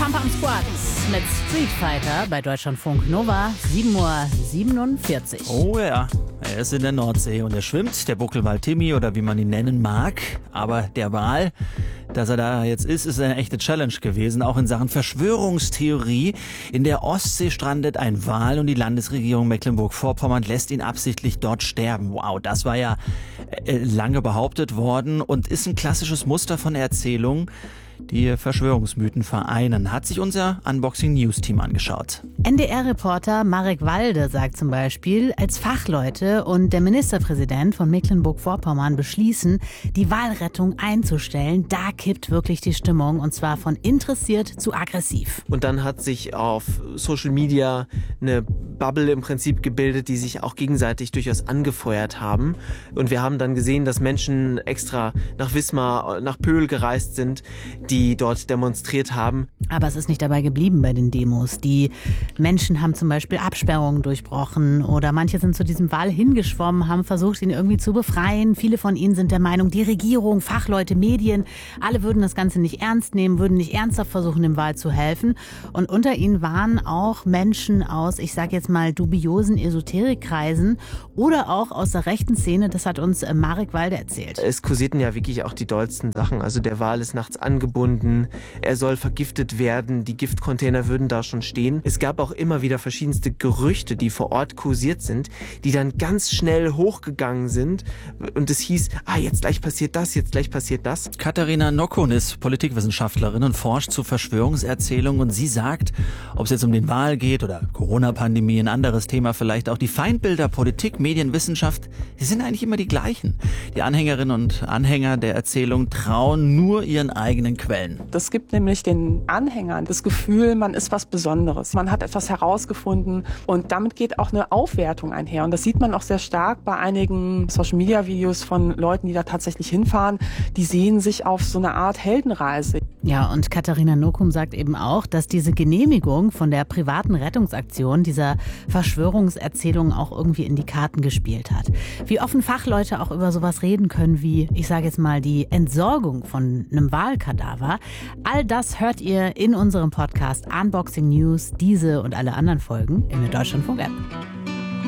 Jump am Squad mit Street Fighter bei Deutschlandfunk Nova, 7:47 Uhr. Oh ja, er ist in der Nordsee und er schwimmt, der Buckelwal Timmy oder wie man ihn nennen mag. Aber der Wal, dass er da jetzt ist eine echte Challenge gewesen, auch in Sachen Verschwörungstheorie. In der Ostsee strandet ein Wal und die Landesregierung Mecklenburg-Vorpommern lässt ihn absichtlich dort sterben. Wow, das war ja lange behauptet worden und ist ein klassisches Muster von Erzählungen, die Verschwörungsmythen vereinen, hat sich unser Unboxing-News-Team angeschaut. NDR-Reporter Marek Walde sagt zum Beispiel, als Fachleute und der Ministerpräsident von Mecklenburg-Vorpommern beschließen, die Walrettung einzustellen, da kippt wirklich die Stimmung und zwar von interessiert zu aggressiv. Und dann hat sich auf Social Media eine Bubble im Prinzip gebildet, die sich auch gegenseitig durchaus angefeuert haben. Und wir haben dann gesehen, dass Menschen extra nach Wismar, nach Pöhl gereist sind, die dort demonstriert haben. Aber es ist nicht dabei geblieben bei den Demos. Die Menschen haben zum Beispiel Absperrungen durchbrochen oder manche sind zu diesem Wal hingeschwommen, haben versucht, ihn irgendwie zu befreien. Viele von ihnen sind der Meinung, die Regierung, Fachleute, Medien, alle würden das Ganze nicht ernst nehmen, würden nicht ernsthaft versuchen, dem Wal zu helfen. Und unter ihnen waren auch Menschen aus, ich sage jetzt mal, dubiosen Esoterikkreisen oder auch aus der rechten Szene. Das hat uns Marek Walde erzählt. Es kursierten ja wirklich auch die dollsten Sachen. Also der Wal ist nachts angebunden, er soll vergiftet werden, die Giftcontainer würden da schon stehen. Es gab auch immer wieder verschiedenste Gerüchte, die vor Ort kursiert sind, die dann ganz schnell hochgegangen sind und es hieß, jetzt gleich passiert das, jetzt gleich passiert das. Katharina Nockun ist Politikwissenschaftlerin und forscht zu Verschwörungserzählungen und sie sagt, ob es jetzt um den Wal geht oder Corona-Pandemie, ein anderes Thema vielleicht auch, die Feindbilder Politik, Medien, Wissenschaft, die sind eigentlich immer die gleichen. Die Anhängerinnen und Anhänger der Erzählung trauen nur ihren eigenen Quellen. Das gibt nämlich den Anhängern das Gefühl, man ist was Besonderes. Man hat etwas herausgefunden und damit geht auch eine Aufwertung einher. Und das sieht man auch sehr stark bei einigen Social-Media-Videos von Leuten, die da tatsächlich hinfahren. Die sehen sich auf so eine Art Heldenreise. Ja, und Katharina Nockun sagt eben auch, dass diese Genehmigung von der privaten Rettungsaktion dieser Verschwörungserzählung auch irgendwie in die Karten gespielt hat. Wie offen Fachleute auch über sowas reden können, wie, ich sage jetzt mal, die Entsorgung von einem Walkadaver. All das hört ihr in unserem Podcast Unboxing News, diese und alle anderen Folgen in der Deutschlandfunk-App.